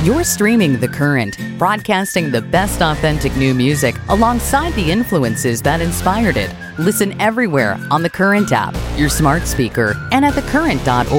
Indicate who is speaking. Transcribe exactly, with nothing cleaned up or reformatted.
Speaker 1: You're streaming The Current, broadcasting the best authentic new music alongside the influences that inspired it. Listen everywhere on The Current app, your smart speaker, and at the current dot org.